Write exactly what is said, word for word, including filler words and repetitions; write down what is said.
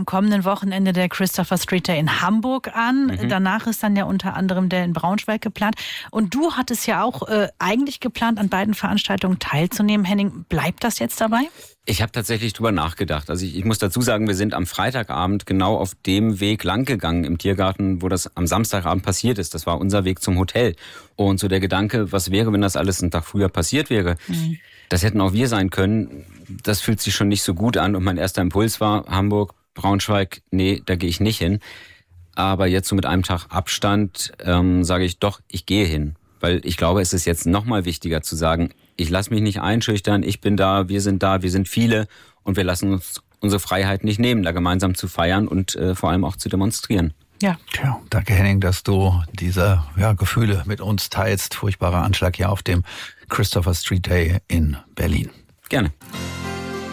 am kommenden Wochenende der Christopher Street Day in Hamburg an. Mhm. Danach ist dann ja unter anderem der in Braunschweig geplant. Und du hattest ja auch äh, eigentlich geplant, an beiden Veranstaltungen teilzunehmen. Henning, bleibt das jetzt dabei? Ich habe tatsächlich drüber nachgedacht. Also ich, ich muss dazu sagen, wir sind am Freitagabend genau auf dem Weg langgegangen im Tiergarten, wo das am Samstagabend passiert ist. Das war unser Weg zum Hotel. Und so der Gedanke, was wäre, wenn das alles einen Tag früher passiert wäre? Mhm. Das hätten auch wir sein können. Das fühlt sich schon nicht so gut an. Und mein erster Impuls war, Hamburg, Braunschweig, nee, da gehe ich nicht hin. Aber jetzt so mit einem Tag Abstand ähm, sage ich doch, ich gehe hin. Weil ich glaube, es ist jetzt noch mal wichtiger zu sagen, ich lasse mich nicht einschüchtern, ich bin da, wir sind da, wir sind viele und wir lassen uns unsere Freiheit nicht nehmen, da gemeinsam zu feiern und äh, vor allem auch zu demonstrieren. Ja. Tja, danke Henning, dass du diese ja, Gefühle mit uns teilst. Furchtbarer Anschlag hier auf dem Christopher Street Day in Berlin. Gerne.